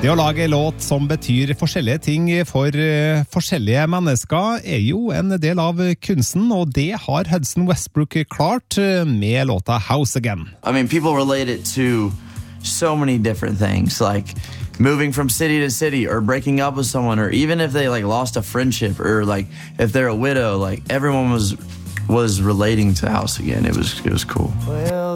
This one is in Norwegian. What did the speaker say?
Det å lage låt som betyr forskjellige ting for forskjellige mennesker jo en del av kunsten, og det har Hudson Westbrook klart med låta House Again. I mean, people relate it to so many different things, like moving from city to city or breaking up with someone, or even if they like lost a friendship, or like if they're a widow, like everyone was relating to House Again. It was cool.